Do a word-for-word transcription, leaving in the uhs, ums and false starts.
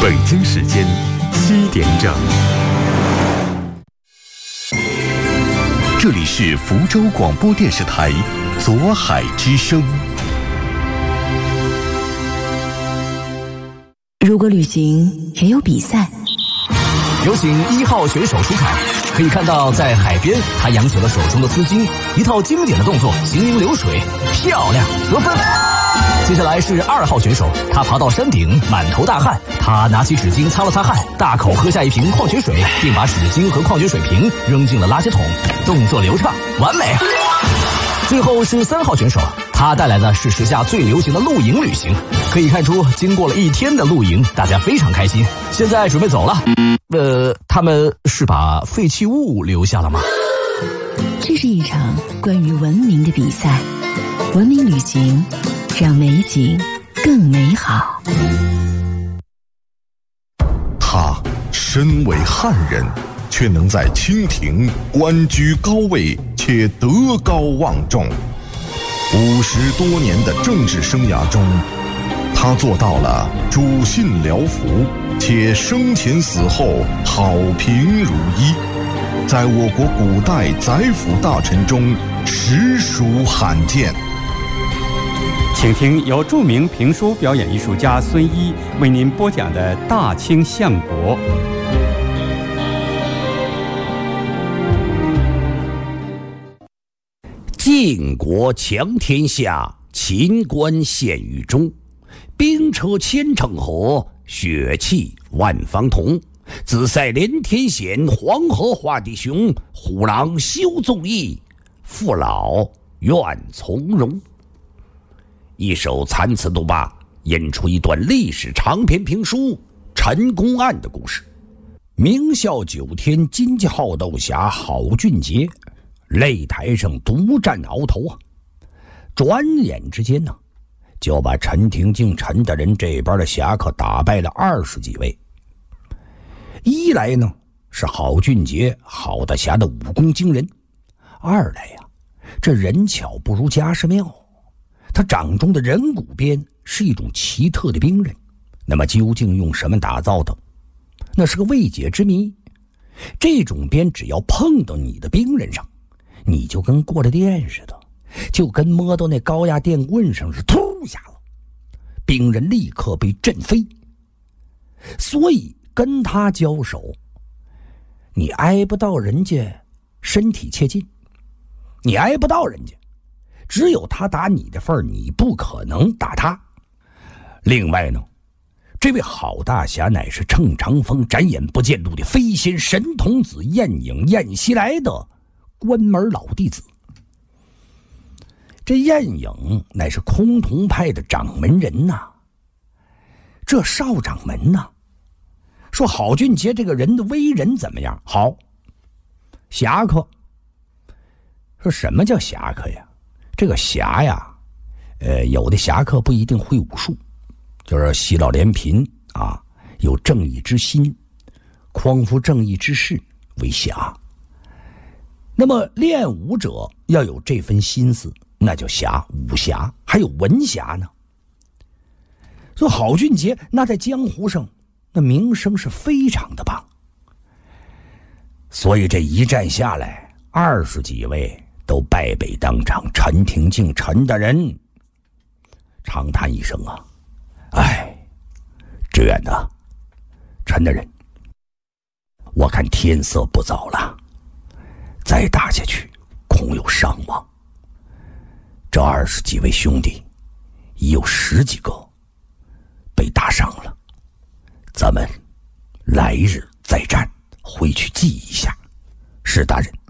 北京时间七点整，这里是福州广播电视台左海之声。 如果旅行也有比赛， 有请一号选手出场。可以看到，在海边，他扬起了手中的丝巾，一套经典的动作，行云流水，漂亮，得分。接下来是二号选手，他爬到山顶，满头大汗，他拿起纸巾擦了擦汗，大口喝下一瓶矿泉水，并把纸巾和矿泉水瓶扔进了垃圾桶，动作流畅，完美。最后是三号选手，他带来的是时下最流行的露营旅行。可以看出，经过了一天的露营，大家非常开心。现在准备走了。呃，他们是把废弃物留下了吗？ 这是一场关于文明的比赛，文明旅行让美景更美好。 他身为汉人，却能在清廷官居高位且德高望重。五十多年的政治生涯中，他做到了主信僚服，且生前死后好评如一，在我国古代宰辅大臣中实属罕见。 请听由著名评书表演艺术家孙一为您播讲的《大清相国》。 晋国强天下，秦关陷于中。兵车千乘河，血气万方同。紫塞连天险，黄河化地雄。虎狼休纵义，父老愿从容。一首残词都罢，引出一段历史长篇评书《陈宫案》的故事。明孝九天，金鸡好斗侠郝俊杰擂台上独占鳌头啊！转眼之间呢，就把陈廷敬陈大人这边的侠客打败了二十几位。一来呢，是郝俊杰郝大侠的武功惊人；二来呀、啊，这人巧不如家事妙，他掌中的人骨鞭是一种奇特的兵刃，那么究竟用什么打造的，那是个未解之谜。这种鞭只要碰到你的兵刃上，你就跟过了电似的，就跟摸到那高压电棍上是突一下了，兵刃立刻被震飞。所以跟他交手，你挨不到人家身体切近，你挨不到人家，只有他打你的份儿，你不可能打他。另外呢，这位郝大侠乃是乘长风展眼不见路的飞仙神童子晏影晏西来的关门老弟子。这晏影乃是崆峒派的掌门人呐、啊，这少掌门呐、啊，说郝俊杰这个人的为人怎么样？好，侠客。说什么叫侠客呀？这个侠呀，呃，有的侠客不一定会武术，就是喜老怜贫啊，有正义之心，匡扶正义之士为侠。那么练武者要有这份心思，那叫侠，武侠。还有文侠呢。说郝俊杰那在江湖上那名声是非常的棒，所以这一战下来，二十几位都败北当场。陈廷敬陈大人长叹一声啊，哎，志远呐，陈大人，我看天色不早了，再打下去恐有伤亡。这二十几位兄弟已有十几个被打伤了，咱们来日再战，回去记一下。是大人。